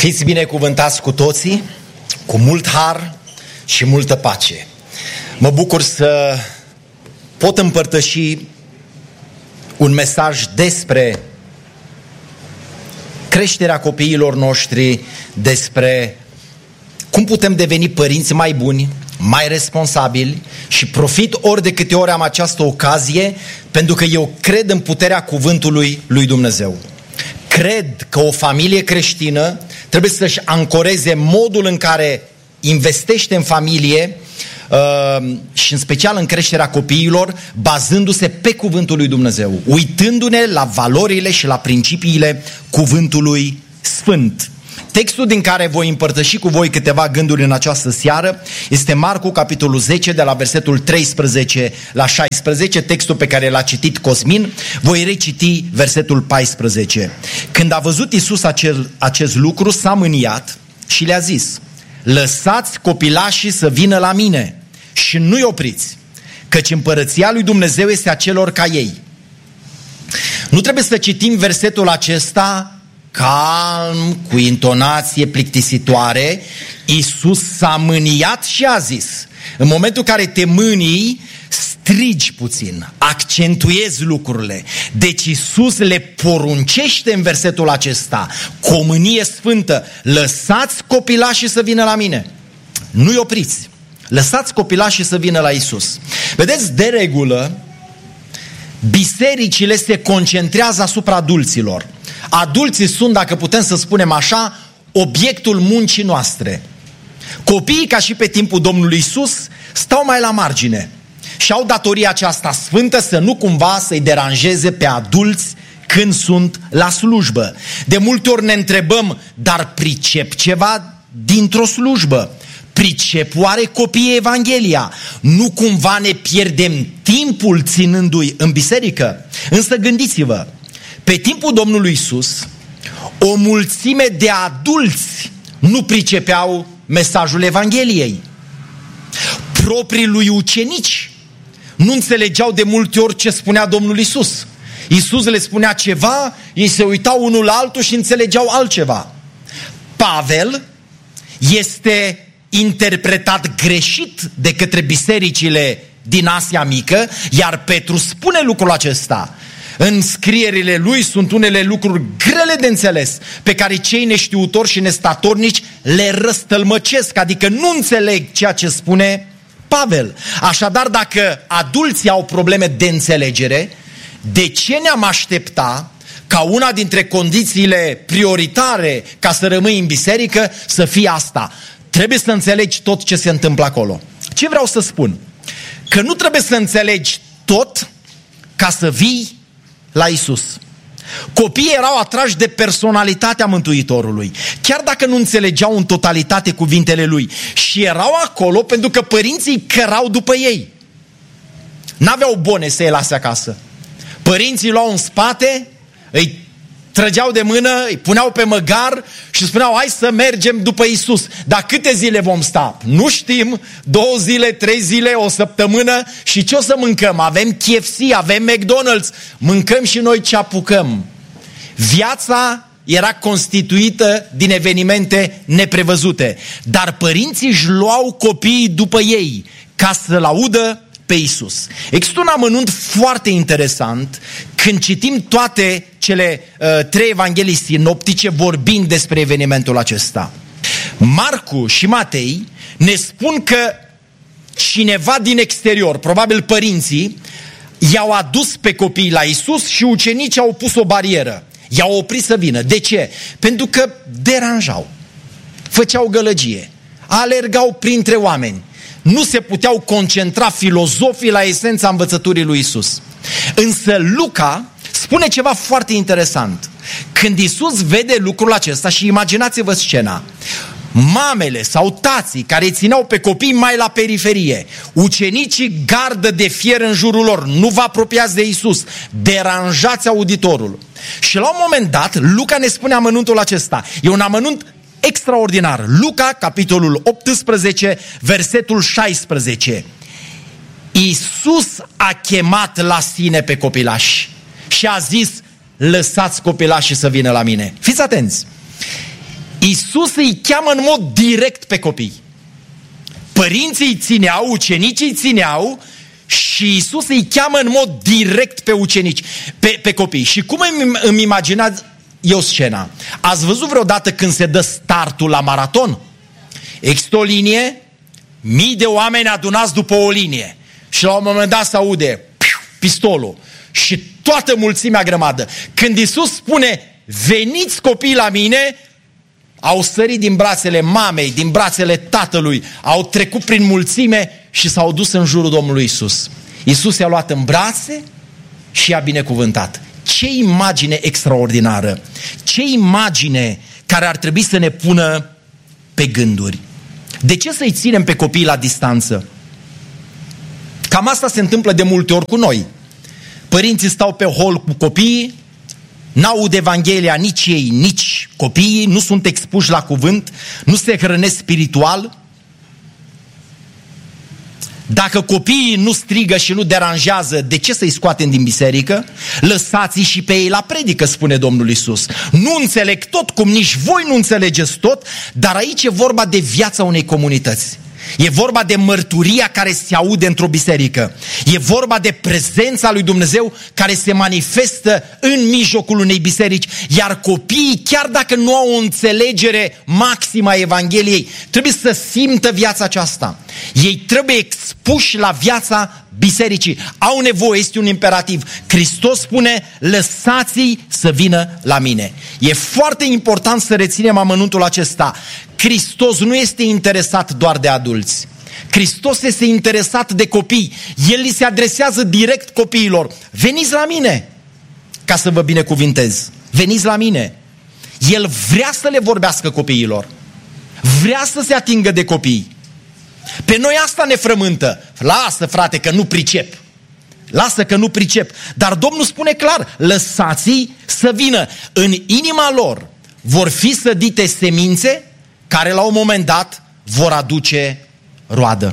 Fiți binecuvântați cu toții, cu mult har și multă pace. Mă bucur să pot împărtăși un mesaj despre creșterea copiilor noștri, despre cum putem deveni părinți mai buni, mai responsabili, și profit ori de câte ori am această ocazie, pentru că eu cred în puterea cuvântului lui Dumnezeu. Cred că o familie creștină trebuie să-și ancoreze modul în care investește în familie și în special în creșterea copiilor, bazându-se pe cuvântul lui Dumnezeu, uitându-ne la valorile și la principiile cuvântului sfânt. Textul din care voi împărtăși cu voi câteva gânduri în această seară este Marcu, capitolul 10, de la versetul 13 la 16, textul pe care l-a citit Cosmin. Voi reciti versetul 14. Când a văzut Iisus acest lucru, s-a mâniat și le-a zis: lăsați copilașii să vină la mine și nu-i opriți, căci împărăția lui Dumnezeu este a celor ca ei. Nu trebuie să citim versetul acesta calm, cu intonație plictisitoare. Iisus s-a mâniat și a zis. În momentul în care te mânii, strigi puțin, accentuezi lucrurile. Deci Iisus le poruncește în versetul acesta, cu o mânie sfântă: lăsați copilașii să vină la mine, nu-i opriți, lăsați copilașii să vină la Iisus. Vedeți, de regulă, bisericile se concentrează asupra adulților. Adulții sunt, dacă putem să spunem așa, obiectul muncii noastre. Copiii, ca și pe timpul Domnului Iisus, stau mai la margine și au datoria aceasta sfântă să nu cumva să-i deranjeze pe adulți când sunt la slujbă. De multe ori ne întrebăm: dar pricep ceva dintr-o slujbă? Pricep oare copiii Evanghelia? Nu cumva ne pierdem timpul ținându-i în biserică? Însă gândiți-vă, pe timpul Domnului Iisus, o mulțime de adulți nu pricepeau mesajul Evangheliei. Proprii lui ucenici nu înțelegeau de multe ori ce spunea Domnul Iisus. Iisus le spunea ceva, ei se uitau unul la altul și înțelegeau altceva. Pavel este interpretat greșit de către bisericile din Asia Mică, iar Petru spune lucrul acesta. În scrierile lui sunt unele lucruri grele de înțeles, pe care cei neștiutori și nestatornici le răstălmăcesc, adică nu înțeleg ceea ce spune Pavel. Așadar, dacă adulții au probleme de înțelegere, de ce ne-am aștepta ca una dintre condițiile prioritare ca să rămâi în biserică să fie asta? Trebuie să înțelegi tot ce se întâmplă acolo. Ce vreau să spun? Că nu trebuie să înțelegi tot ca să vii la Iisus. Copiii erau atrași de personalitatea Mântuitorului, chiar dacă nu înțelegeau în totalitate cuvintele lui, și erau acolo pentru că părinții cărau după ei. N-aveau bone să îi lase acasă. Părinții luau în spate, îi trăgeau de mână, îi puneau pe măgar și spuneau: hai să mergem după Iisus. Dar câte zile vom sta? Nu știm, 2 zile, 3 zile, o săptămână. Și ce o să mâncăm? Avem KFC, avem McDonald's, mâncăm și noi ce apucăm. Viața era constituită din evenimente neprevăzute, dar părinții își luau copiii după ei ca să-L audă pe Iisus. Există un amănunt foarte interesant când citim toate cele 3 evanghelii sinoptice vorbind despre evenimentul acesta. Marcu și Matei ne spun că cineva din exterior, probabil părinții, i-au adus pe copii la Iisus și ucenicii au pus o barieră. I-au oprit să vină. De ce? Pentru că deranjau, făceau gălăgie, alergau printre oameni. Nu se puteau concentra filozofii la esența învățăturii lui Iisus. Însă Luca spune ceva foarte interesant. Când Iisus vede lucrul acesta, și imaginați-vă scena, mamele sau tații care îi țineau pe copii mai la periferie, ucenicii gardă de fier în jurul lor, nu vă apropiați de Iisus, deranjați auditorul. Și la un moment dat, Luca ne spune amănuntul acesta. E un amănunt extraordinar. Luca, capitolul 18, versetul 16. Iisus a chemat la sine pe copilași și a zis: lăsați copilașii să vină la mine. Fiți atenți! Iisus îi cheamă în mod direct pe copii. Părinții îi țineau, ucenicii îi țineau și Iisus îi cheamă în mod direct pe ucenici, pe copii. Și cum îmi imaginați eu scena? Ați văzut vreodată când se dă startul la maraton? Există o linie, mii de oameni adunați după o linie și la un moment dat se aude pistolul și toată mulțimea grămadă. Când Iisus spune, veniți copii la mine, au sărit din brațele mamei, din brațele tatălui, au trecut prin mulțime și s-au dus în jurul Domnului Iisus. Iisus i-a luat în brațe și i-a binecuvântat. Ce imagine extraordinară! Ce imagine care ar trebui să ne pună pe gânduri. De ce să-i ținem pe copii la distanță? Cam asta se întâmplă de multe ori cu noi. Părinții stau pe hol cu copiii, n-aud Evanghelia nici ei, nici copiii, nu sunt expuși la cuvânt, nu se hrănesc spiritual. Dacă copiii nu strigă și nu deranjează, de ce să-i scoatem din biserică? Lăsați-i și pe ei la predică, spune Domnul Iisus. Nu înțeleg tot, cum nici voi nu înțelegeți tot, dar aici e vorba de viața unei comunități. E vorba de mărturia care se aude într-o biserică. E vorba de prezența lui Dumnezeu care se manifestă în mijlocul unei biserici. Iar copiii, chiar dacă nu au o înțelegere maximă a Evangheliei, trebuie să simtă viața aceasta. Ei trebuie expuși la viața bisericii. Au nevoie, este un imperativ. Hristos spune, lăsați-i să vină la mine. E foarte important să reținem amănuntul acesta. Hristos nu este interesat doar de adulți. Hristos este interesat de copii. El li se adresează direct copiilor. Veniți la mine ca să vă binecuvintez. Veniți la mine. El vrea să le vorbească copiilor. Vrea să se atingă de copii. Pe noi asta ne frământă. Lasă, frate, că nu pricep. Lasă că nu pricep. Dar Domnul spune clar, lăsați-i să vină. În inima lor vor fi sădite semințe care la un moment dat vor aduce roadă.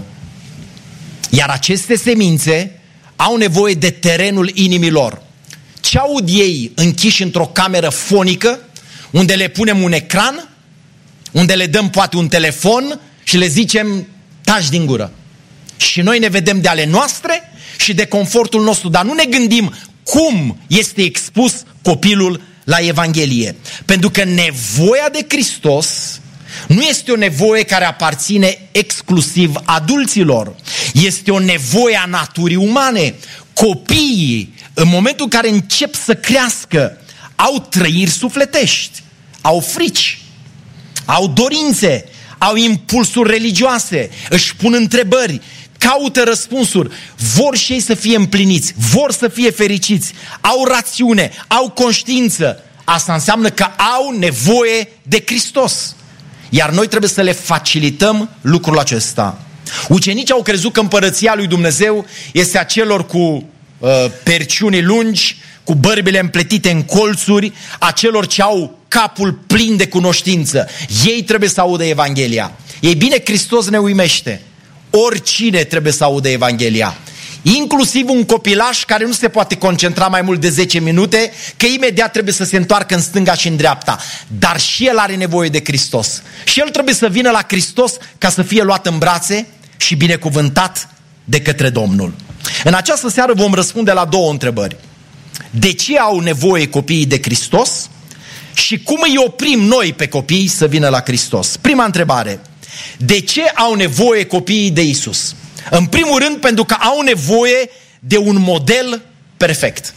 Iar aceste semințe au nevoie de terenul inimilor. Ce aud ei închiși într-o cameră fonică, unde le punem un ecran, unde le dăm poate un telefon și le zicem, taci din gură. Și noi ne vedem de ale noastre și de confortul nostru, dar nu ne gândim cum este expus copilul la Evanghelie. Pentru că nevoia de Hristos nu este o nevoie care aparține exclusiv adulților. Este o nevoie a naturii umane. Copiii, în momentul în care încep să crească, au trăiri sufletești, au frici, au dorințe, au impulsuri religioase, își pun întrebări, caută răspunsuri, vor și ei să fie împliniți, vor să fie fericiți, au rațiune, au conștiință. Asta înseamnă că au nevoie de Hristos. Iar noi trebuie să le facilităm lucrul acesta. Ucenicii au crezut că împărăția lui Dumnezeu este a celor cu perciuni lungi, cu bărbile împletite în colțuri, a celor ce au capul plin de cunoștință. Ei trebuie să audă Evanghelia. Ei bine, Hristos ne uimește. Oricine trebuie să audă Evanghelia. Inclusiv un copilaș care nu se poate concentra mai mult de 10 minute, că imediat trebuie să se întoarcă în stânga și în dreapta. Dar și el are nevoie de Hristos. Și el trebuie să vină la Hristos ca să fie luat în brațe și binecuvântat de către Domnul. În această seară vom răspunde la două întrebări. De ce au nevoie copiii de Hristos? Și cum îi oprim noi pe copii să vină la Hristos? Prima întrebare. De ce au nevoie copiii de Iisus? În primul rând, pentru că au nevoie de un model perfect.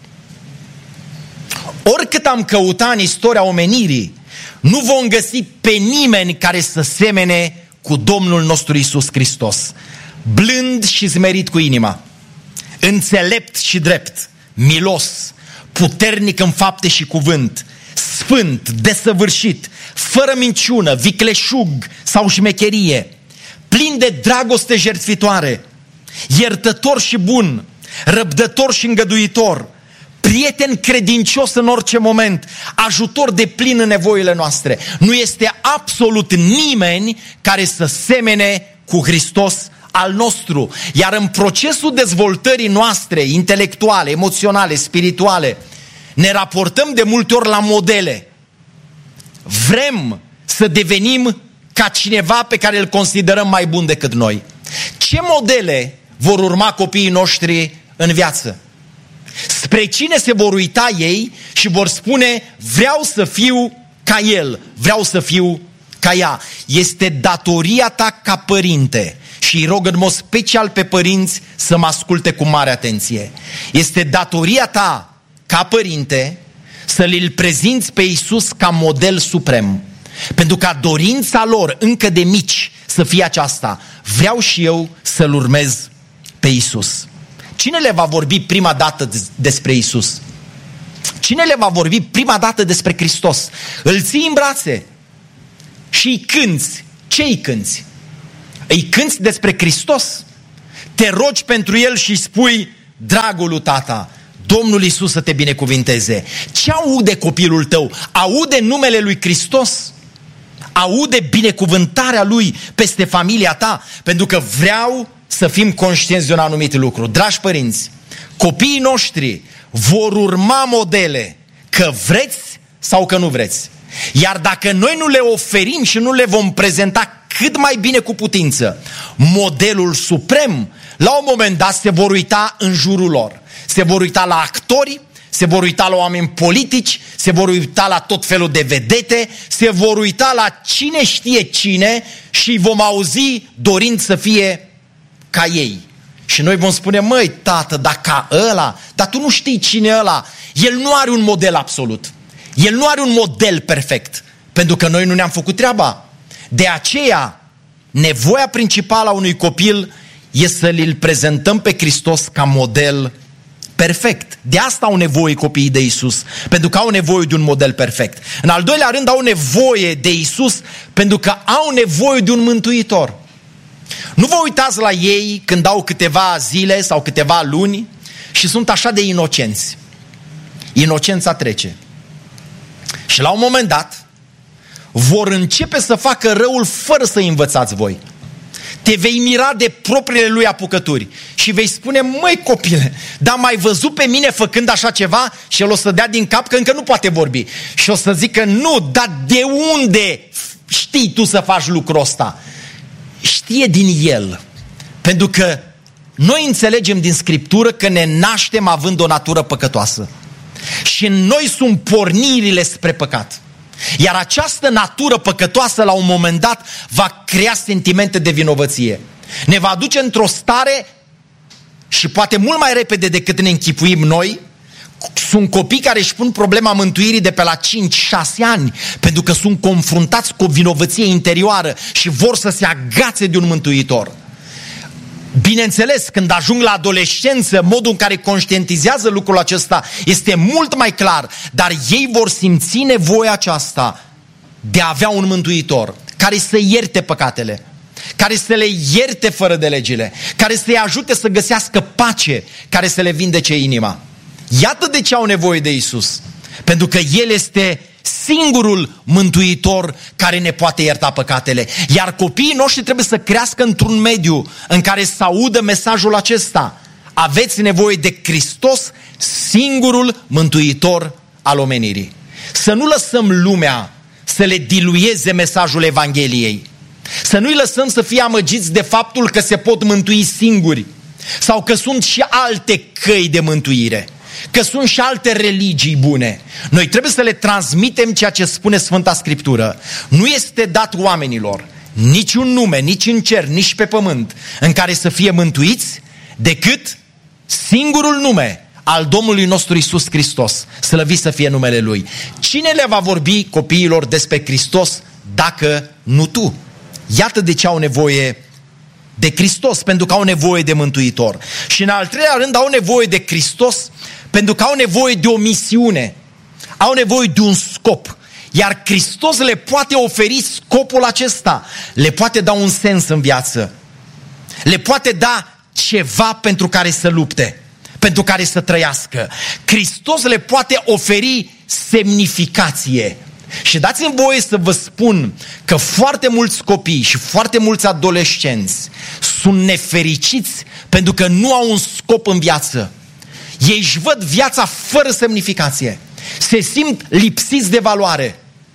Oricât am căutat în istoria omenirii, nu vom găsi pe nimeni care să semene cu Domnul nostru Iisus Hristos. Blând și smerit cu inima, înțelept și drept, milos, puternic în fapte și cuvânt, sfânt, desăvârșit, fără minciună, vicleșug sau șmecherie, plin de dragoste jertfitoare, iertător și bun, răbdător și îngăduitor, prieten credincios în orice moment, ajutor de plin în nevoile noastre. Nu este absolut nimeni care să semene cu Hristos al nostru. Iar în procesul dezvoltării noastre, intelectuale, emoționale, spirituale, ne raportăm de multe ori la modele. Vrem să devenim ca cineva pe care îl considerăm mai bun decât noi. Ce modele vor urma copiii noștri în viață? Spre cine se vor uita ei și vor spune: vreau să fiu ca el, vreau să fiu ca ea. Este datoria ta ca părinte, și îi rog în mod special pe părinți să mă asculte cu mare atenție. Este datoria ta ca părinte să-L prezinți pe Iisus ca model suprem. Pentru ca dorința lor încă de mici să fie aceasta: vreau și eu să-L urmez pe Iisus. Cine le va vorbi prima dată despre Iisus? Cine le va vorbi prima dată despre Hristos? Îl ții în brațe și îi cânți. Ce îi cânți? Îi cânți despre Hristos? Te rogi pentru El și spui: dragul lui tata, Domnul Iisus să te binecuvinteze. Ce aude copilul tău? Aude numele lui Hristos? Aude binecuvântarea Lui peste familia ta? Pentru că vreau să fim conștienți de un anumit lucru. Dragi părinți, copiii noștri vor urma modele, că vreți sau că nu vreți. Iar dacă noi nu le oferim și nu le vom prezenta cât mai bine cu putință modelul suprem, la un moment dat se vor uita în jurul lor. Se vor uita la actori, se vor uita la oameni politici, se vor uita la tot felul de vedete, se vor uita la cine știe cine și vom auzi dorind să fie ca ei. Și noi vom spune: măi, tată, dar ca ăla, dar tu nu știi cine e ăla. El nu are un model absolut. El nu are un model perfect. Pentru că noi nu ne-am făcut treaba. De aceea, nevoia principală a unui copil este să-L prezentăm pe Hristos ca model perfect. De asta au nevoie copiii de Iisus, pentru că au nevoie de un model perfect. În al doilea rând, au nevoie de Iisus pentru că au nevoie de un mântuitor. Nu vă uitați la ei când au câteva zile sau câteva luni și sunt așa de inocenți. Inocența trece. Și la un moment dat vor începe să facă răul fără să învățați voi. Te vei mira de propriile lui apucături și vei spune: măi copile, dar m-ai văzut pe mine făcând așa ceva? Și el o să dea din cap că încă nu poate vorbi. Și o să zică: nu, dar de unde știi tu să faci lucrul ăsta? Știe din el. Pentru că noi înțelegem din Scriptură că ne naștem având o natură păcătoasă. Și în noi sunt pornirile spre păcat. Iar această natură păcătoasă la un moment dat va crea sentimente de vinovăție. Ne va duce într-o stare, și poate mult mai repede decât ne închipuim noi. Sunt copii care își pun problema mântuirii de pe la 5-6 ani, pentru că sunt confruntați cu o vinovăție interioară și vor să se agațe de un mântuitor. Bineînțeles, când ajung la adolescență, modul în care conștientizează lucrul acesta este mult mai clar, dar ei vor simți nevoia aceasta de a avea un mântuitor care să ierte păcatele, care să le ierte fără de legile, care să-i ajute să găsească pace, care să le vindece inima. Iată de ce au nevoie de Iisus. Pentru că El este singurul mântuitor care ne poate ierta păcatele. Iar copiii noștri trebuie să crească într-un mediu în care să audă mesajul acesta: aveți nevoie de Hristos, singurul mântuitor al omenirii. Să nu lăsăm lumea să le dilueze mesajul Evangheliei. Să nu-i lăsăm să fie amăgiți de faptul că se pot mântui singuri sau că sunt și alte căi de mântuire, că sunt și alte religii bune. Noi trebuie să le transmitem ceea ce spune Sfânta Scriptură. Nu este dat oamenilor niciun nume, nici în cer, nici pe pământ, în care să fie mântuiți, decât singurul nume al Domnului nostru Iisus Hristos. Slăvit să fie numele Lui. Cine le va vorbi copiilor despre Hristos dacă nu tu? Iată de ce au nevoie de Hristos, pentru că au nevoie de mântuitor. Și în al treilea rând au nevoie de Hristos pentru că au nevoie de o misiune, au nevoie de un scop. Iar Hristos le poate oferi scopul acesta, le poate da un sens în viață, le poate da ceva pentru care să lupte, pentru care să trăiască. Hristos le poate oferi semnificație. Și dați-mi voie să vă spun că foarte mulți copii și foarte mulți adolescenți sunt nefericiți pentru că nu au un scop în viață. Ei își văd viața fără semnificație. Se simt lipsiți de valoare.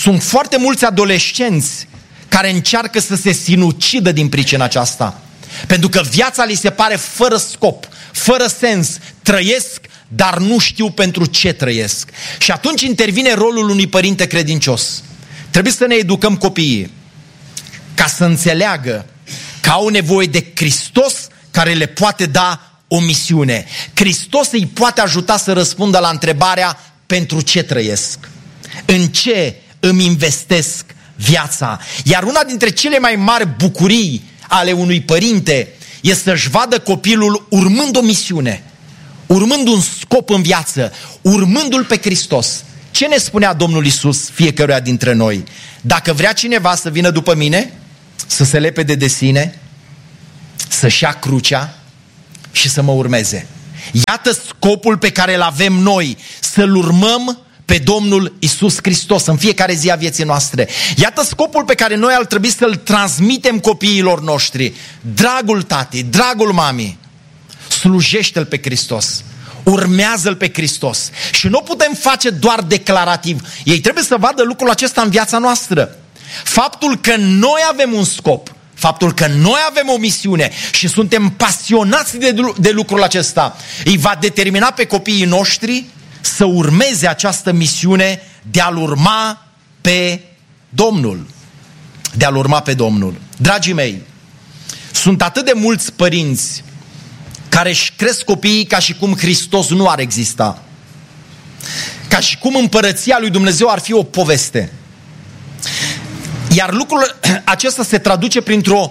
Sunt foarte mulți adolescenți care încearcă să se sinucidă din pricina aceasta. Pentru că viața li se pare fără scop, fără sens. Trăiesc, dar nu știu pentru ce trăiesc. Și atunci intervine rolul unui părinte credincios. Trebuie să ne educăm copiii ca să înțeleagă că au nevoie de Hristos care le poate da o misiune. Hristos îi poate ajuta să răspundă la întrebarea: pentru ce trăiesc? În ce îmi investesc viața? Iar una dintre cele mai mari bucurii ale unui părinte este să-și vadă copilul urmând o misiune, urmând un scop în viață, urmându-L pe Hristos. Ce ne spunea Domnul Iisus fiecăruia dintre noi? Dacă vrea cineva să vină după mine, să se lepede de sine, să-și ia crucea și să mă urmeze. Iată scopul pe care îl avem noi, să-L urmăm pe Domnul Iisus Hristos în fiecare zi a vieții noastre. Iată scopul pe care noi ar trebui să-l transmitem copiilor noștri. Dragul tati, dragul mami, slujește-L pe Hristos, urmează-L pe Hristos. Și nu putem face doar declarativ. Ei trebuie să vadă lucrul acesta în viața noastră. Faptul că noi avem un scop, faptul că noi avem o misiune și suntem pasionați de lucrul acesta, îi va determina pe copiii noștri să urmeze această misiune de a-L urma pe Domnul. De a-L urma pe Domnul. Dragii mei, sunt atât de mulți părinți care își cresc copiii ca și cum Hristos nu ar exista. Ca și cum împărăția lui Dumnezeu ar fi o poveste. Iar lucrul acesta se traduce printr-o,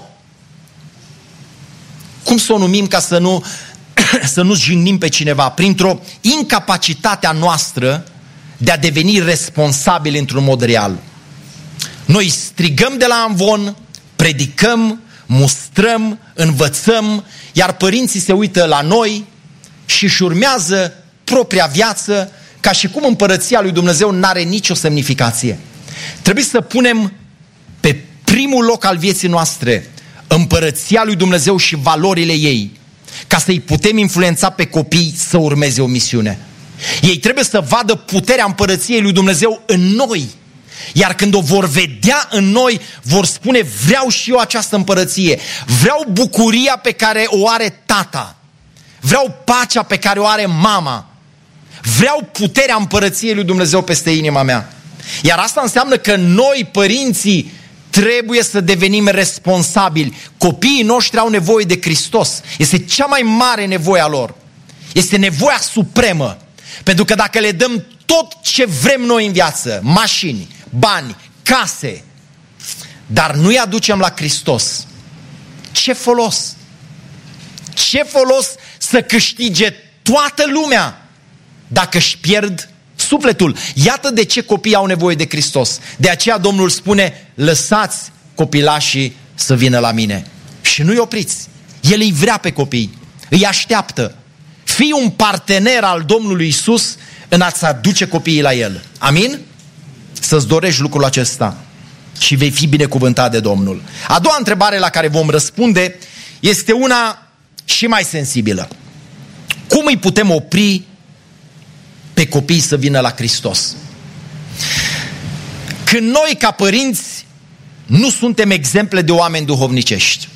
cum să o numim ca să nu jignim pe cineva, printr-o incapacitate a noastră de a deveni responsabili într-un mod real. Noi strigăm de la amvon, predicăm, mustrăm, învățăm, iar părinții se uită la noi și își urmează propria viață ca și cum împărăția lui Dumnezeu n-are nicio semnificație. Trebuie să punem pe primul loc al vieții noastre împărăția lui Dumnezeu și valorile ei, ca să-i putem influența pe copii să urmeze o misiune. Ei trebuie să vadă puterea împărăției lui Dumnezeu în noi. Iar când o vor vedea în noi, vor spune: vreau și eu această împărăție. Vreau bucuria pe care o are tata. Vreau pacea pe care o are mama. Vreau puterea împărăției lui Dumnezeu peste inima mea. Iar asta înseamnă că noi, părinții, trebuie să devenim responsabili. Copiii noștri au nevoie de Hristos. Este cea mai mare nevoie a lor. Este nevoia supremă. Pentru că dacă le dăm tot ce vrem noi în viață, mașini, bani, case, dar nu-i aducem la Hristos, ce folos? Ce folos să câștige toată lumea dacă își pierd sufletul? Iată de ce copiii au nevoie de Hristos. De aceea Domnul spune: lăsați copilașii să vină la mine. Și nu-i opriți. El îi vrea pe copii, îi așteaptă. Fii un partener al Domnului Iisus în a-ți aduce copiii la El. Amin? Să-ți dorești lucrul acesta și vei fi binecuvântat de Domnul. A doua întrebare la care vom răspunde este una și mai sensibilă. Cum îi putem opri pe copii să vină la Hristos? Când noi, ca părinți, nu suntem exemple de oameni duhovnicești.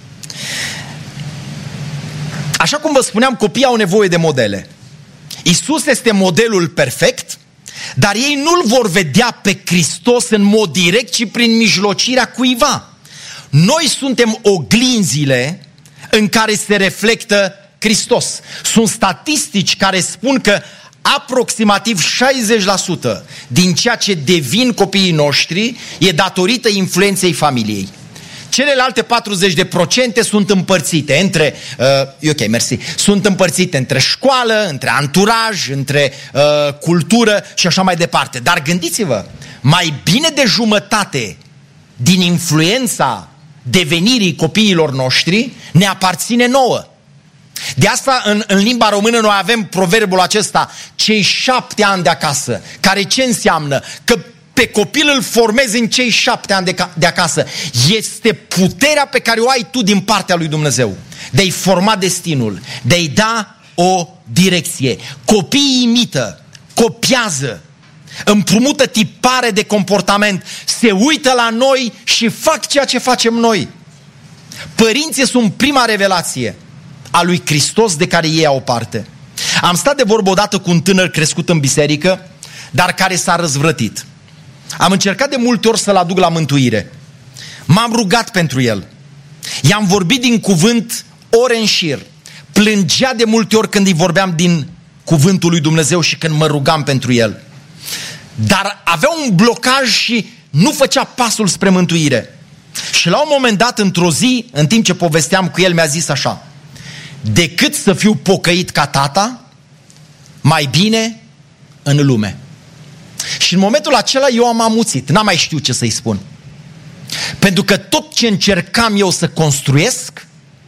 Așa cum vă spuneam, copiii au nevoie de modele. Iisus este modelul perfect, dar ei nu-L vor vedea pe Hristos în mod direct, ci prin mijlocirea cuiva. Noi suntem oglinzile în care se reflectă Hristos. Sunt statistici care spun că aproximativ 60% din ceea ce devin copiii noștri e datorită influenței familiei. Celelalte 40% sunt împărțite între, sunt împărțite între școală, între anturaj, între cultură și așa mai departe. Dar gândiți-vă, mai bine de jumătate din influența devenirii copiilor noștri ne aparține nouă. De asta în limba română noi avem proverbul acesta: cei 7 ani de acasă. Care ce înseamnă? Că pe copil îl formezi în cei 7 ani de acasă. Este puterea pe care o ai tu din partea lui Dumnezeu de a-i forma destinul, de a-i da o direcție. Copiii imită, copiază. împrumută tipare de comportament, se uită la noi și fac ceea ce facem noi. Părinții sunt prima revelație a lui Hristos de care ei au parte. Am stat de vorbă odată cu un tânăr crescut în biserică, dar care s-a răzvrătit. Am încercat de multe ori să-l aduc la mântuire. M-am rugat pentru el. I-am vorbit din cuvânt ore în șir. Plângea de multe ori când îi vorbeam din cuvântul lui Dumnezeu și când mă rugam pentru el. Dar avea un blocaj și nu făcea pasul spre mântuire. Și la un moment dat, într-o zi, în timp ce povesteam cu el, mi-a zis așa: decât să fiu pocăit ca tata, mai bine în lume. Și în momentul acela eu am amuțit, n-am mai știut ce să-i spun. Pentru că tot ce încercam eu să construiesc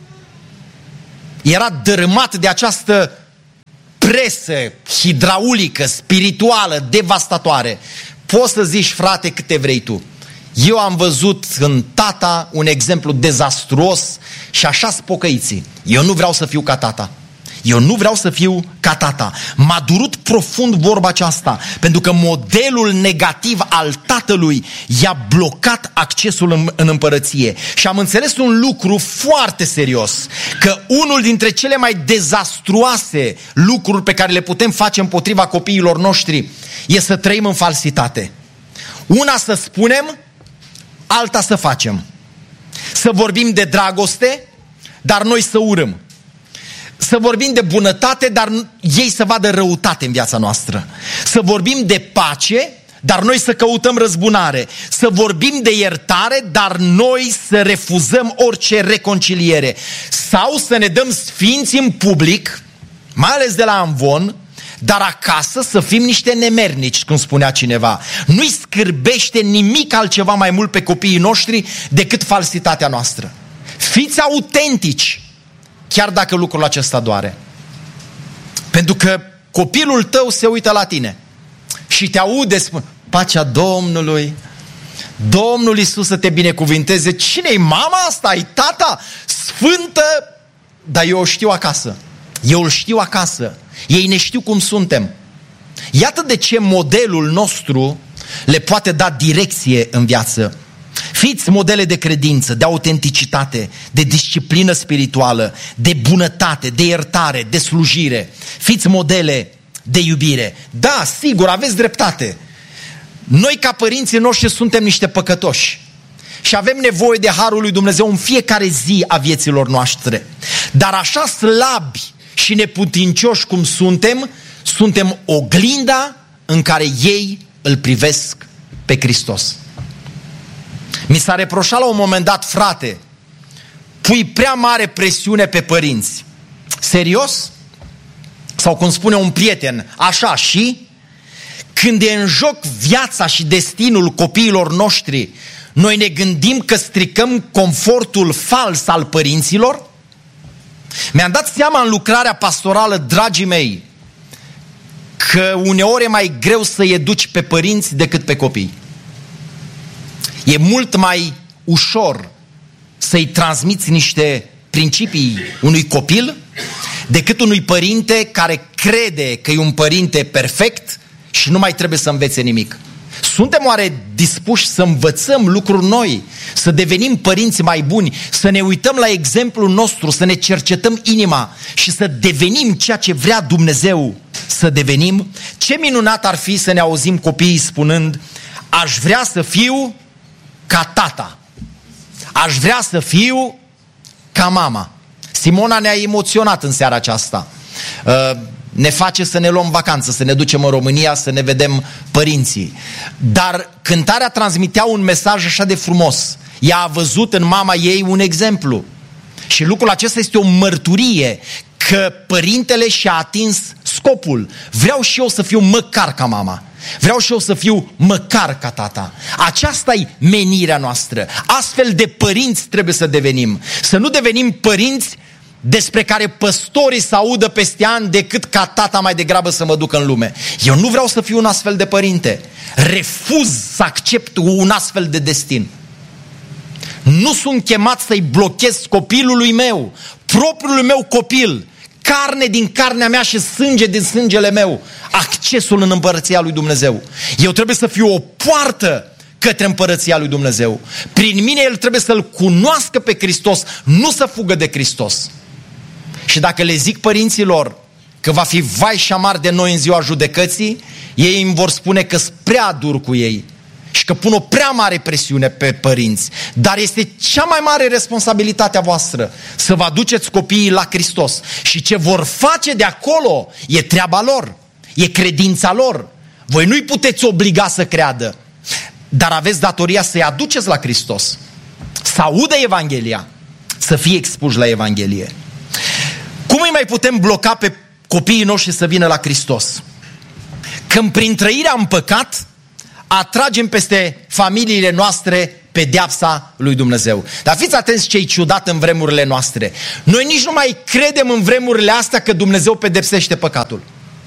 era dărâmat de această presă hidraulică, spirituală, devastatoare. Poți să zici, frate, câte vrei tu. Eu am văzut în tata un exemplu dezastruos și așa-s pocăiții. Eu nu vreau să fiu ca tata. Eu nu vreau să fiu ca tata. M-a durut profund vorba aceasta, pentru că modelul negativ al tatălui i-a blocat accesul în împărăție. Și am înțeles un lucru foarte serios, că unul dintre cele mai dezastruoase lucruri pe care le putem face împotriva copiilor noștri e să trăim în falsitate. Una să spunem, alta să facem. Să vorbim de dragoste, dar noi să urâm. Să vorbim de bunătate, dar ei să vadă răutate în viața noastră. Să vorbim de pace, dar noi să căutăm răzbunare. Să vorbim de iertare, dar noi să refuzăm orice reconciliere. Sau să ne dăm sfinți în public, mai ales de la amvon, dar acasă să fim niște nemernici, cum spunea cineva. Nu-i scârbește nimic altceva mai mult pe copiii noștri decât falsitatea noastră. Fiți autentici, chiar dacă lucrul acesta doare. Pentru că copilul tău se uită la tine și te aude spune: pacea Domnului, Domnul Iisus să te binecuvinteze. Cine-i mama asta? E tata? Sfântă? Dar eu o știu acasă. Eu îl știu acasă. Ei ne știu cum suntem. Iată de ce modelul nostru le poate da direcție în viață. Fiți modele de credință, de autenticitate, de disciplină spirituală, de bunătate, de iertare, de slujire. Fiți modele de iubire. Da, sigur, aveți dreptate. Noi ca părinții noștri suntem niște păcătoși și avem nevoie de harul lui Dumnezeu în fiecare zi a vieților noastre. Dar așa slabi și neputincioși cum suntem, suntem oglinda în care ei îl privesc pe Hristos. Mi s-a reproșat la un moment dat: frate, pui prea mare presiune pe părinți. Serios? Sau cum spune un prieten, așa și? Când e în joc viața și destinul copiilor noștri, noi ne gândim că stricăm confortul fals al părinților? Mi-am dat seama în lucrarea pastorală, dragii mei, că uneori e mai greu să-i educi pe părinți decât pe copii. E mult mai ușor să-i transmiți niște principii unui copil decât unui părinte care crede că e un părinte perfect și nu mai trebuie să învețe nimic. Suntem oare dispuși să învățăm lucruri noi, să devenim părinți mai buni, să ne uităm la exemplul nostru, să ne cercetăm inima și să devenim ceea ce vrea Dumnezeu să devenim? Ce minunat ar fi să ne auzim copiii spunând: aș vrea să fiu ca tata, aș vrea să fiu ca mama. Simona ne-a emoționat în seara aceasta. Ne face să ne luăm vacanță, să ne ducem în România, să ne vedem părinții. Dar cântarea transmitea un mesaj așa de frumos. Ea a văzut în mama ei un exemplu. Și lucrul acesta este o mărturie că părintele și-a atins scopul. Vreau și eu să fiu măcar ca mama. Vreau și eu să fiu măcar ca tata. Aceasta-i menirea noastră. Astfel de părinți trebuie să devenim. Să nu devenim părinți despre care păstorii să audă peste ani decât ca tata mai degrabă să mă ducă în lume. Eu nu vreau să fiu un astfel de părinte. Refuz să accept un astfel de destin. Nu sunt chemat să-i blochez copilului meu, propriului meu copil, carne din carnea mea și sânge din sângele meu accesul în împărăția lui Dumnezeu. Eu trebuie să fiu o poartă către împărăția lui Dumnezeu. Prin mine el trebuie să-L cunoască pe Hristos, nu să fugă de Hristos. Și dacă le zic părinților că va fi vai și amar de noi în ziua judecății, ei îmi vor spune că sunt prea dur cu ei și că pun o prea mare presiune pe părinți. Dar este cea mai mare responsabilitate a voastră să vă aduceți copiii la Hristos. Și ce vor face de acolo e treaba lor, e credința lor. Voi nu-i puteți obliga să creadă, dar aveți datoria să-i aduceți la Hristos, să audă Evanghelia, să fie expuși la Evanghelie. Cum îi mai putem bloca pe copiii noștri să vină la Hristos? Când prin trăirea în păcat atragem peste familiile noastre pedeapsa lui Dumnezeu. Dar fiți atenți ce-i ciudat în vremurile noastre. Noi nici nu mai credem în vremurile astea că Dumnezeu pedepsește păcatul.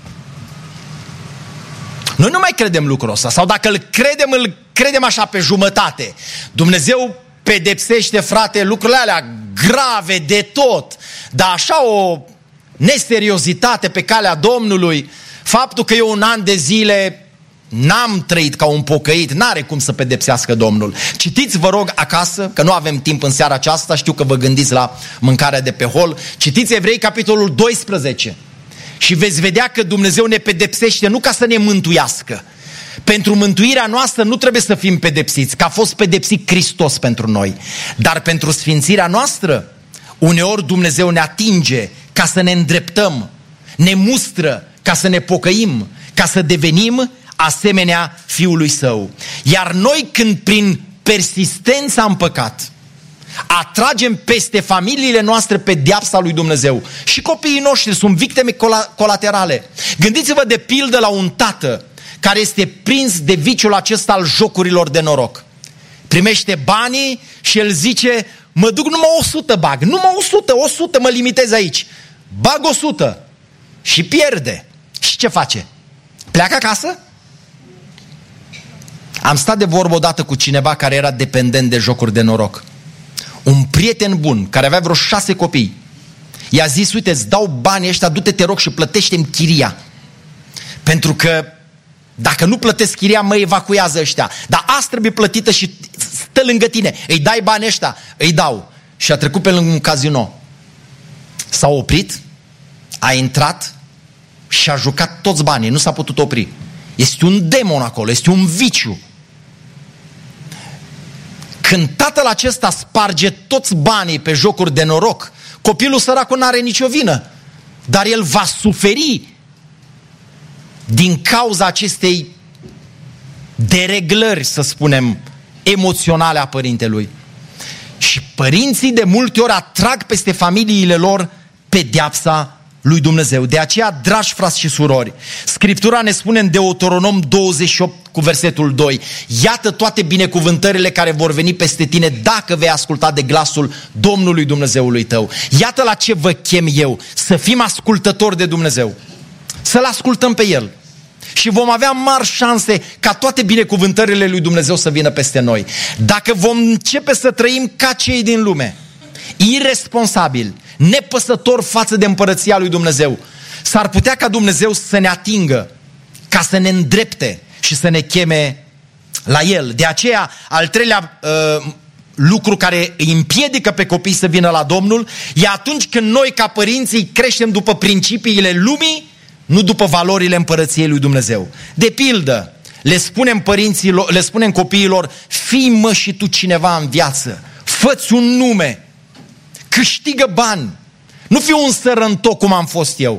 Noi nu mai credem lucrul ăsta. Sau dacă îl credem așa pe jumătate. Dumnezeu pedepsește, frate, lucrurile alea grave de tot. Dar așa o neseriozitate pe calea Domnului, faptul că eu un an de zile n-am trăit ca un pocăit, n-are cum să pedepsească Domnul. Citiți, vă rog, acasă, că nu avem timp în seara aceasta, știu că vă gândiți la mâncarea de pe hol. Citiți Evrei, capitolul 12 și veți vedea că Dumnezeu ne pedepsește nu ca să ne mântuiască. Pentru mântuirea noastră nu trebuie să fim pedepsiți, că a fost pedepsit Hristos pentru noi. Dar pentru sfințirea noastră, uneori Dumnezeu ne atinge ca să ne îndreptăm, ne mustră ca să ne pocăim, ca să devenim asemenea Fiului Său. Iar noi când prin persistența în păcat atragem peste familiile noastre pedeapsa lui Dumnezeu și copiii noștri sunt victime colaterale. Gândiți-vă de pildă la un tată care este prins de viciul acesta al jocurilor de noroc. Primește banii și el zice, mă duc numai 100 bag, numai 100 mă limitez aici. Bag 100 și pierde. Și ce face? Pleacă acasă? Am stat de vorbă odată cu cineva care era dependent de jocuri de noroc. Un prieten bun, care avea vreo 6 copii. I-a zis, uite, îți dau banii ăștia, du-te, te rog, și plătește-mi chiria. Pentru că dacă nu plătesc chiria, mă evacuează ăștia. Dar asta trebuie plătită și stă lângă tine. Îi dai banii ăștia? Îi dau. Și a trecut pe lângă un casino. S-a oprit, a intrat și a jucat toți banii. Nu s-a putut opri. Este un demon acolo, este un viciu. Când tatăl acesta sparge toți banii pe jocuri de noroc, copilul săracul n-are nicio vină. Dar el va suferi din cauza acestei dereglări, să spunem, emoționale a părintelui. Și părinții de multe ori atrag peste familiile lor pedeapsa lui Dumnezeu. De aceea, dragi frați și surori, Scriptura ne spune în Deuteronom 28 cu versetul 2, iată toate binecuvântările care vor veni peste tine dacă vei asculta de glasul Domnului Dumnezeului tău. Iată la ce vă chem eu, să fim ascultători de Dumnezeu, să-L ascultăm pe El. Și vom avea mari șanse ca toate binecuvântările lui Dumnezeu să vină peste noi. Dacă vom începe să trăim ca cei din lume, irresponsabili, nepăsători față de împărăția lui Dumnezeu, s-ar putea ca Dumnezeu să ne atingă, ca să ne îndrepte și să ne cheme la El. De aceea, al treilea lucru care îi împiedică pe copii să vină la Domnul e atunci când noi ca părinții creștem după principiile lumii, nu după valorile împărăției lui Dumnezeu. De pildă, le spunem copiilor, fii mă și tu cineva în viață, fă-ți un nume, câștigă bani, nu fi un sărăntoc cum am fost eu.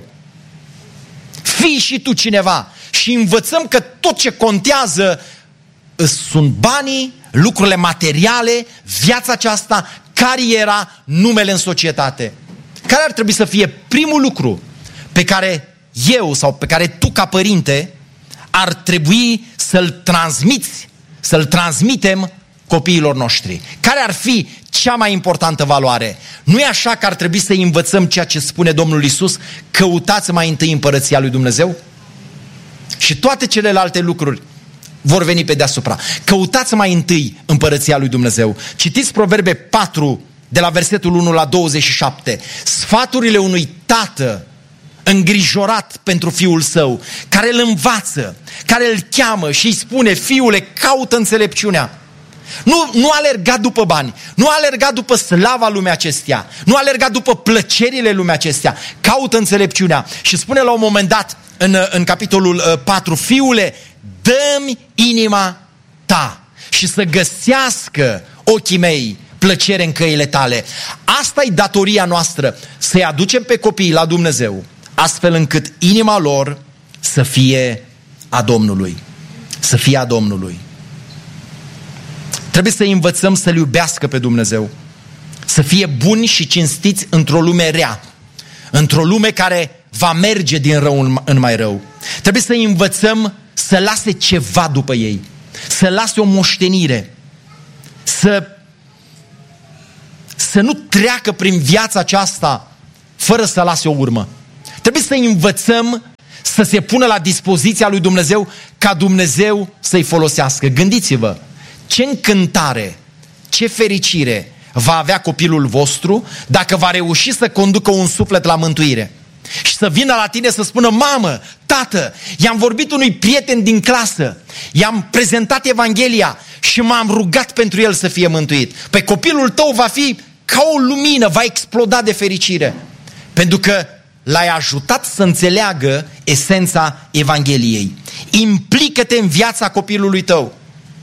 Fii și tu cineva și învățăm că tot ce contează sunt banii, lucrurile materiale, viața aceasta, cariera, numele în societate. Care ar trebui să fie primul lucru pe care eu sau pe care tu ca părinte ar trebui să-l transmitem copiilor noștri? Care ar fi cea mai importantă valoare? Nu e așa că ar trebui să învățăm ceea ce spune Domnul Iisus? Căutați mai întâi împărăția lui Dumnezeu și toate celelalte lucruri vor veni pe deasupra. Căutați mai întâi împărăția lui Dumnezeu. Citiți Proverbe 4 de la versetul 1 la 27. Sfaturile unui tată îngrijorat pentru fiul său, care îl învață, care îl cheamă și îi spune: fiule, caută înțelepciunea. Nu alerga după bani, nu alerga după slava lumea acestea, nu alerga după plăcerile lumea acestea, caută înțelepciunea. Și spune la un moment dat în capitolul 4: fiule, dă-mi inima ta și să găsească ochii mei plăcere în căile tale. Asta e datoria noastră, să-i aducem pe copiii la Dumnezeu, astfel încât inima lor să fie a Domnului. Să fie a Domnului. Trebuie să-i învățăm să-L iubească pe Dumnezeu, să fie buni și cinstiți într-o lume rea, într-o lume care va merge din rău în mai rău. Trebuie să-i învățăm să lase ceva după ei, să lase o moștenire, să nu treacă prin viața aceasta fără să lase o urmă. Trebuie să-i învățăm să se pună la dispoziția lui Dumnezeu, ca Dumnezeu să-i folosească. Gândiți-vă, ce încântare, ce fericire va avea copilul vostru dacă va reuși să conducă un suflet la mântuire și să vină la tine să spună: mamă, tată, i-am vorbit unui prieten din clasă, i-am prezentat Evanghelia și m-am rugat pentru el să fie mântuit. Pe copilul tău va fi ca o lumină, va exploda de fericire, pentru că l-ai ajutat să înțeleagă esența Evangheliei. Implică-te în viața copilului tău.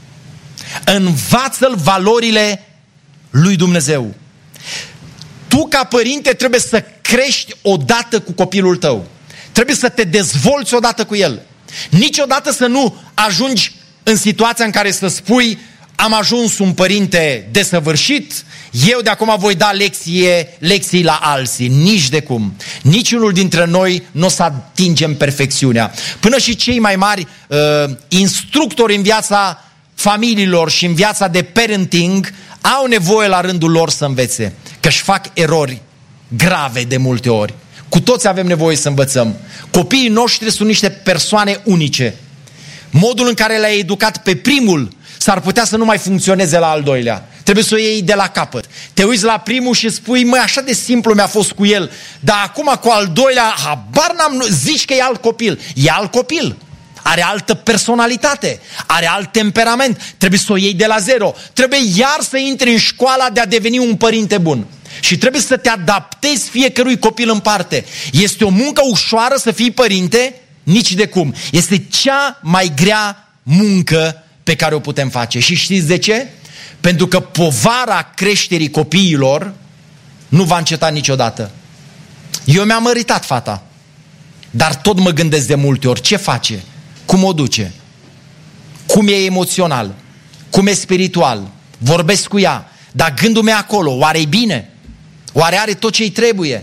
Învață-l valorile lui Dumnezeu. Tu, ca părinte, trebuie să crești odată cu copilul tău. Trebuie să te dezvolți odată cu el. Niciodată să nu ajungi în situația în care să spui: am ajuns un părinte desăvârșit, eu de acum voi da lecții la alții. Nici de cum. Niciunul dintre noi nu o să atingem perfecțiunea. Până și cei mai mari instructori în viața familiilor și în viața de parenting au nevoie la rândul lor să învețe, că își fac erori grave de multe ori. Cu toți avem nevoie să învățăm. Copiii noștri sunt niște persoane unice. Modul în care le-ai educat pe primul s-ar putea să nu mai funcționeze la al doilea. Trebuie să o iei de la capăt. Te uiți la primul și spui: măi, așa de simplu mi-a fost cu el, dar acum cu al doilea, habar n-am, zici că e alt copil. E alt copil. Are altă personalitate, are alt temperament, trebuie să o iei de la zero. Trebuie iar să intri în școala de a deveni un părinte bun. Și trebuie să te adaptezi fiecărui copil în parte. Este o muncă ușoară să fii părinte? Nici de cum. Este cea mai grea muncă pe care o putem face. Și știți de ce? Pentru că povara creșterii copiilor nu va înceta niciodată. Eu mi-am măritat fata, dar tot mă gândesc de multe ori: ce face? Cum o duce? Cum e emoțional? Cum e spiritual? Vorbesc cu ea, dar gândul meu acolo, oare e bine? Oare are tot ce-i trebuie?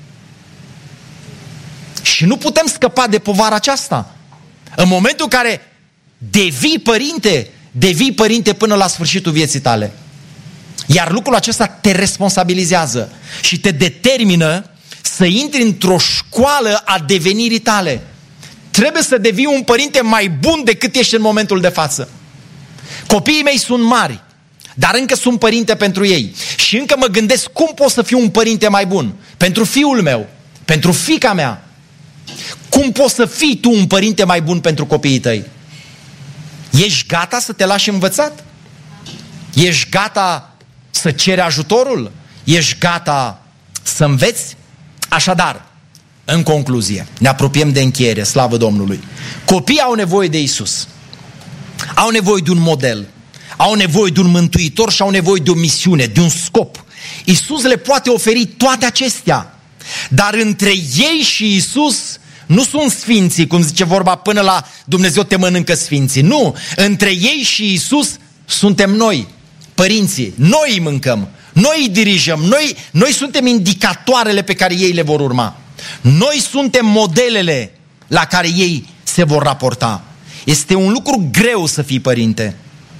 Și nu putem scăpa de povara aceasta. În momentul în care devii părinte până la sfârșitul vieții tale. Iar lucrul acesta te responsabilizează și te determină să intri într-o școală a devenirii tale. Trebuie să devii un părinte mai bun decât ești în momentul de față. Copiii mei sunt mari, dar încă sunt părinte pentru ei. Și încă mă gândesc: cum pot să fiu un părinte mai bun pentru fiul meu, pentru fiica mea? Cum poți să fii tu un părinte mai bun pentru copiii tăi? Ești gata să te lași învățat? Ești gata să ceri ajutorul? Ești gata să înveți? Așadar, în concluzie, ne apropiem de încheiere, slavă Domnului. Copiii au nevoie de Iisus. Au nevoie de un model. Au nevoie de un mântuitor și au nevoie de o misiune, de un scop. Iisus le poate oferi toate acestea. Dar între ei și Iisus nu sunt sfinții, cum zice vorba, până la Dumnezeu te mănâncă sfinții. Nu, între ei și Iisus suntem noi, părinții. Noi îi mâncăm, noi îi dirijăm, noi suntem indicatoarele pe care ei le vor urma. Noi suntem modelele la care ei se vor raporta. Este un lucru greu să fii părinte.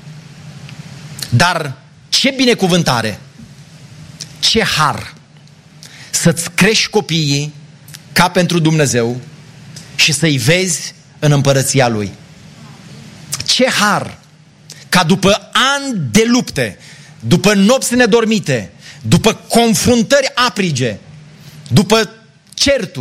Dar ce binecuvântare, ce har să-ți crești copiii ca pentru Dumnezeu și să-i vezi în împărăția Lui. Ce har ca după ani de lupte, după nopți nedormite, după confruntări aprige, după certuri,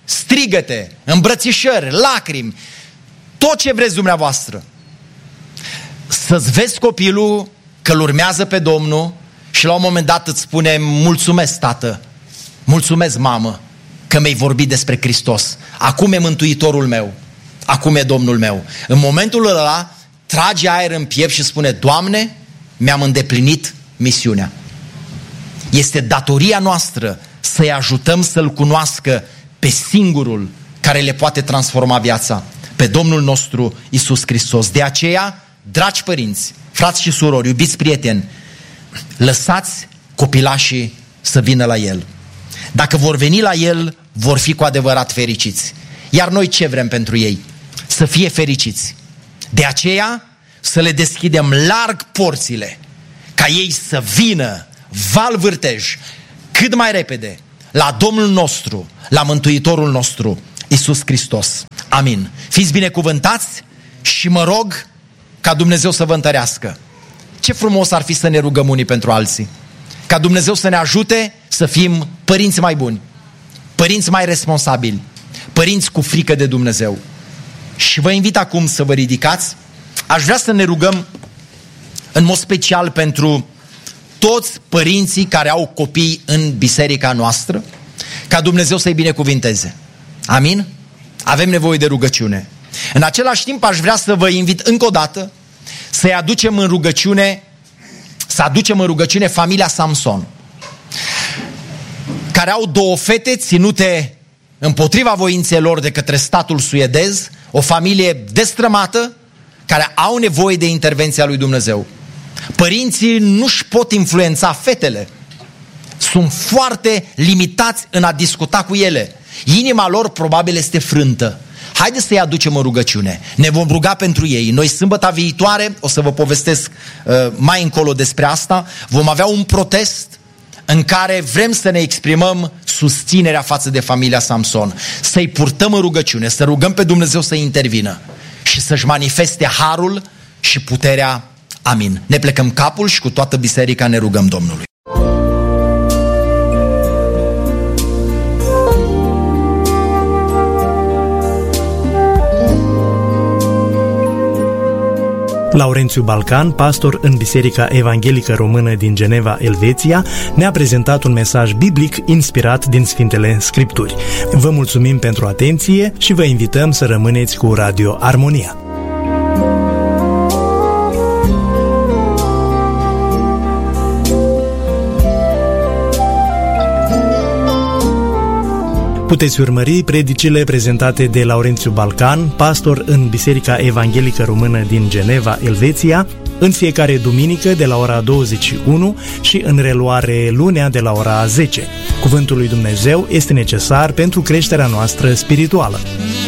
strigăte, îmbrățișări, lacrimi, tot ce vreți dumneavoastră. Să-ți vezi copilul că îl urmează pe Domnul și la un moment dat îți spune: mulțumesc, tată, mulțumesc, mamă, că mi-ai vorbit despre Hristos. Acum e Mântuitorul meu, acum e Domnul meu. În momentul ăla trage aer în piept și spune: Doamne, mi-am îndeplinit misiunea. Este datoria noastră să-i ajutăm să-L cunoască pe singurul care le poate transforma viața, pe Domnul nostru Iisus Hristos. De aceea, dragi părinți, frați și surori, iubiți prieteni, lăsați copilașii să vină la El. Dacă vor veni la El, vor fi cu adevărat fericiți. Iar noi ce vrem pentru ei? Să fie fericiți. De aceea, să le deschidem larg porțile, ca ei să vină val vârtej, cât mai repede, la Domnul nostru, la Mântuitorul nostru, Iisus Hristos. Amin. Fiți binecuvântați și mă rog ca Dumnezeu să vă întărească. Ce frumos ar fi să ne rugăm unii pentru alții. Ca Dumnezeu să ne ajute să fim părinți mai buni, părinți mai responsabili, părinți cu frică de Dumnezeu. Și vă invit acum să vă ridicați. Aș vrea să ne rugăm în mod special pentru toți părinții care au copii în biserica noastră, ca Dumnezeu să-i binecuvinteze. Amin? Avem nevoie de rugăciune. În același timp aș vrea să vă invit încă o dată să aducem în rugăciune familia Samson, care au două fete ținute împotriva voinței lor de către statul suedez, o familie destrămată, care au nevoie de intervenția lui Dumnezeu. Părinții nu-și pot influența fetele. Sunt foarte limitați în a discuta cu ele. Inima lor probabil este frântă. Haideți să-i aducem în rugăciune. Ne vom ruga pentru ei. Noi sâmbăta viitoare, o să vă povestesc mai încolo despre asta, vom avea un protest în care vrem să ne exprimăm susținerea față de familia Samson. Să-i purtăm în rugăciune, să rugăm pe Dumnezeu să intervină și să-și manifeste harul și puterea. Amin. Ne plecăm capul și cu toată biserica ne rugăm Domnului. Laurențiu Balcan, pastor în Biserica Evanghelică Română din Geneva, Elveția, ne-a prezentat un mesaj biblic inspirat din Sfintele Scripturi. Vă mulțumim pentru atenție și vă invităm să rămâneți cu Radio Armonia. Puteți urmări predicile prezentate de Laurențiu Balcan, pastor în Biserica Evanghelică Română din Geneva, Elveția, în fiecare duminică de la ora 21 și în reluare lunea de la ora 10. Cuvântul lui Dumnezeu este necesar pentru creșterea noastră spirituală.